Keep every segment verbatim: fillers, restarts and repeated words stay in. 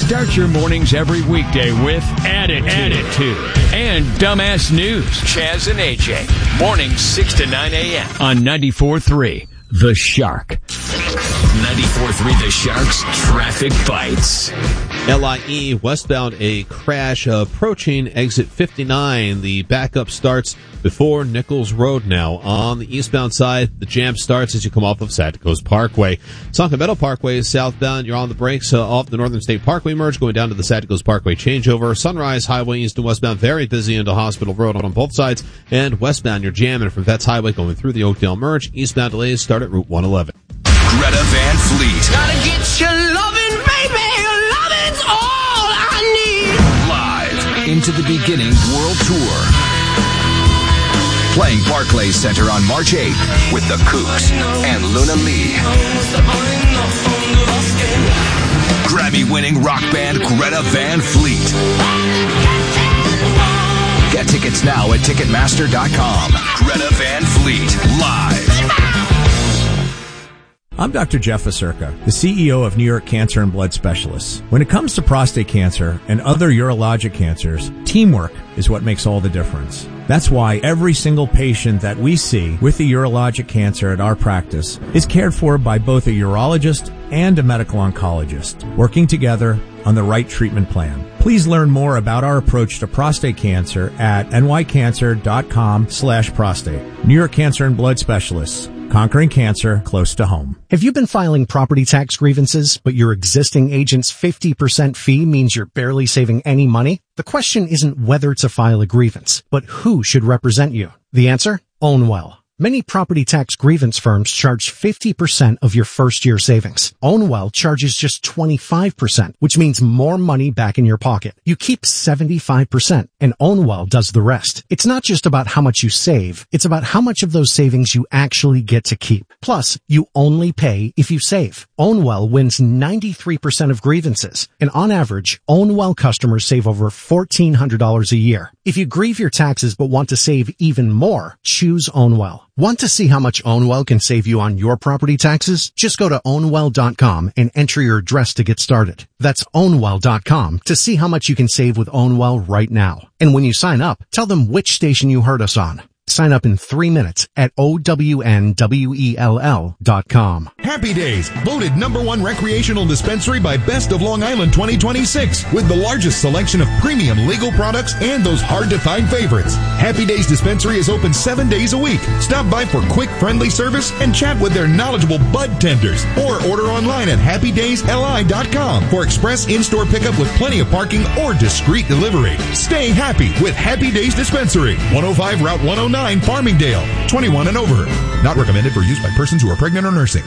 Start your mornings every weekday with Attitude, Attitude and Dumbass News. Chaz and A J. Mornings six to nine a.m. on ninety-four point three The Shark. ninety-four point three The Shark's Traffic Bites. L I E westbound, a crash approaching exit fifty-nine. The backup starts before Nichols Road now. On the eastbound side, the jam starts as you come off of Santa Cruz Parkway. Sonka Meadow Parkway is southbound. You're on the brakes uh, off the Northern State Parkway merge going down to the Santa Cruz Parkway changeover. Sunrise Highway east and westbound very busy into Hospital Road on both sides. And westbound, you're jamming from Vets Highway going through the Oakdale merge. Eastbound delays start at Route one eleven. Greta Van Fleet. Gotta get your loving, baby. Your loving's all I need. Live into the beginning world tour. Playing Barclays Center on March eighth with the Kooks and Luna Lee. Grammy-winning rock band Greta Van Fleet. Get tickets now at Ticketmaster dot com. Greta Van Fleet, live. I'm Doctor Jeff Acerca, the C E O of New York Cancer and Blood Specialists. When it comes to prostate cancer and other urologic cancers, teamwork is what makes all the difference. That's why every single patient that we see with a urologic cancer at our practice is cared for by both a urologist and a medical oncologist, working together on the right treatment plan. Please learn more about our approach to prostate cancer at N Y cancer dot com slash prostate. New York Cancer and Blood Specialists. Conquering cancer close to home. Have you been filing property tax grievances, but your existing agent's fifty percent fee means you're barely saving any money? The question isn't whether to file a grievance, but who should represent you. The answer? Ownwell. Many property tax grievance firms charge fifty percent of your first year savings. Ownwell charges just twenty-five percent, which means more money back in your pocket. You keep seventy-five percent, and Ownwell does the rest. It's not just about how much you save, it's about how much of those savings you actually get to keep. Plus, you only pay if you save. Ownwell wins ninety-three percent of grievances, and on average, Ownwell customers save over fourteen hundred dollars a year. If you grieve your taxes but want to save even more, choose Ownwell. Want to see how much Ownwell can save you on your property taxes? Just go to ownwell dot com and enter your address to get started. That's ownwell dot com to see how much you can save with Ownwell right now. And when you sign up, tell them which station you heard us on. Sign up in three minutes at O W N W E L L dot com. Happy Days, voted number one recreational dispensary by Best of Long Island twenty twenty-six, with the largest selection of premium legal products and those hard-to-find favorites. Happy Days Dispensary is open seven days a week. Stop by for quick, friendly service and chat with their knowledgeable bud tenders, or order online at happy days L I dot com for express in-store pickup with plenty of parking or discreet delivery. Stay happy with Happy Days Dispensary, one oh five Route one oh nine, Farmingdale, twenty-one and over. Not recommended for use by persons who are pregnant or nursing.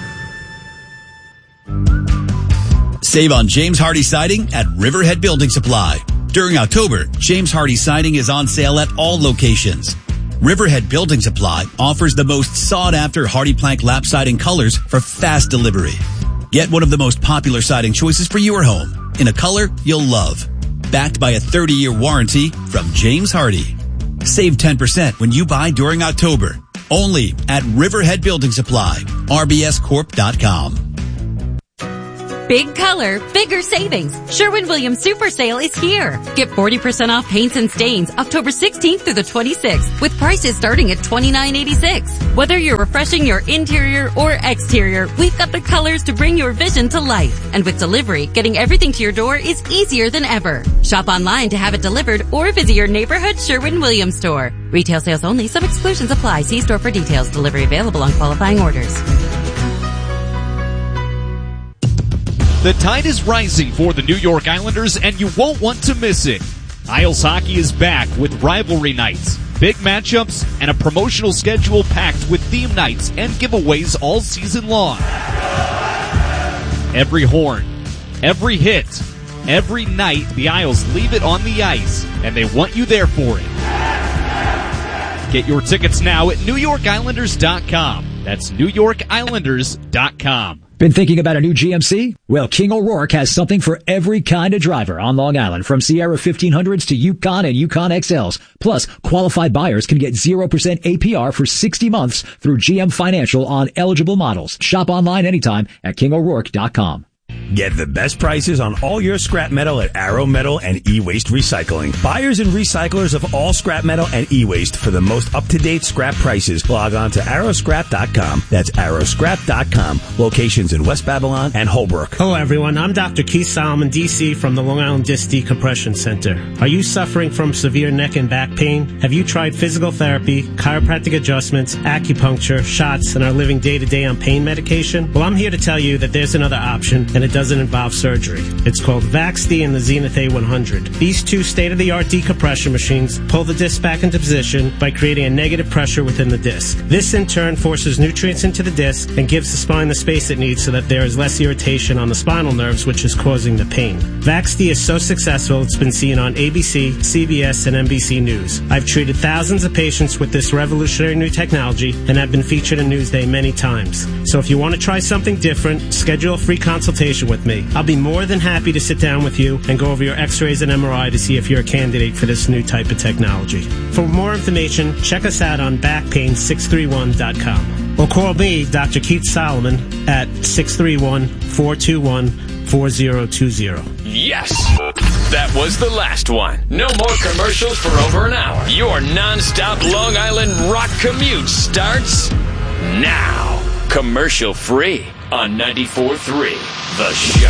Save on James Hardy Siding at Riverhead Building Supply. During October, James Hardy Siding is on sale at all locations. Riverhead Building Supply offers the most sought-after Hardy Plank lap siding colors for fast delivery. Get one of the most popular siding choices for your home in a color you'll love. Backed by a thirty-year warranty from James Hardy. Save ten percent when you buy during October. Only at Riverhead Building Supply. R B S corp dot com. Big color, bigger savings. Sherwin-Williams Super Sale is here. Get forty percent off paints and stains October sixteenth through the twenty-sixth with prices starting at twenty-nine eighty-six. Whether you're refreshing your interior or exterior, we've got the colors to bring your vision to life. And with delivery, getting everything to your door is easier than ever. Shop online to have it delivered or visit your neighborhood Sherwin-Williams store. Retail sales only. Some exclusions apply. See store for details. Delivery available on qualifying orders. The tide is rising for the New York Islanders, and you won't want to miss it. Isles Hockey is back with rivalry nights, big matchups, and a promotional schedule packed with theme nights and giveaways all season long. Every horn, every hit, every night, the Isles leave it on the ice, and they want you there for it. Get your tickets now at New York Islanders dot com. That's New York Islanders dot com. Been thinking about a new G M C? Well, King O'Rourke has something for every kind of driver on Long Island, from Sierra fifteen hundreds to Yukon and Yukon X Ls. Plus, qualified buyers can get zero percent A P R for sixty months through G M Financial on eligible models. Shop online anytime at King O'Rourke dot com. Get the best prices on all your scrap metal at Arrow Metal and E-Waste Recycling. Buyers and recyclers of all scrap metal and e-waste for the most up-to-date scrap prices. Log on to arrow scrap dot com. That's arrow scrap dot com. Locations in West Babylon and Holbrook. Hello, everyone. I'm Doctor Keith Solomon, D C, from the Long Island Disc Decompression Center. Are you suffering from severe neck and back pain? Have you tried physical therapy, chiropractic adjustments, acupuncture, shots, and are living day-to-day on pain medication? Well, I'm here to tell you that there's another option, and it doesn't involve surgery. It's called VaxD and the Zenith A one hundred. These two state-of-the-art decompression machines pull the disc back into position by creating a negative pressure within the disc. This, in turn, forces nutrients into the disc and gives the spine the space it needs so that there is less irritation on the spinal nerves, which is causing the pain. VaxD is so successful, it's been seen on A B C, C B S, and N B C News. I've treated thousands of patients with this revolutionary new technology and have been featured in Newsday many times. So if you want to try something different, schedule a free consultation with me. I'll be more than happy to sit down with you and go over your x-rays and M R I to see if you're a candidate for this new type of technology. For more information, check us out on back pain six three one dot com or call me, Doctor Keith Solomon, at six three one, four two one, four zero two zero. Yes! That was the last one. No more commercials for over an hour. Your non-stop Long Island rock commute starts now. Commercial free on ninety-four point three The Shark.